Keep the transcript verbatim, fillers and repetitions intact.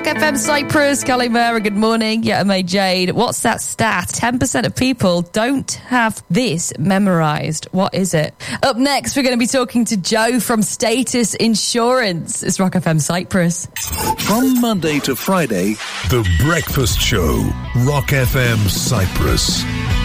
Rock F M Cyprus, Calimera, good morning. Yeah, May Jade. What's that stat? ten percent of people don't have this memorised. What is it? Up next, we're going to be talking to Joe from Status Insurance. It's Rock F M Cyprus. From Monday to Friday, The Breakfast Show, Rock F M Cyprus.